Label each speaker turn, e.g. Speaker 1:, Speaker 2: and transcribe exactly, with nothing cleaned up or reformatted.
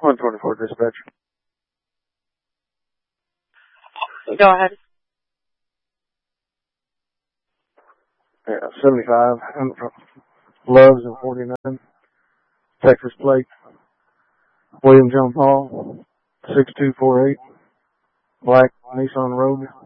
Speaker 1: one twenty-four dispatch.
Speaker 2: Go ahead.
Speaker 1: Yeah, seventy-five. Loves in forty-nine. Texas plate. William John Paul. six two four eight. Black Nissan Rogue.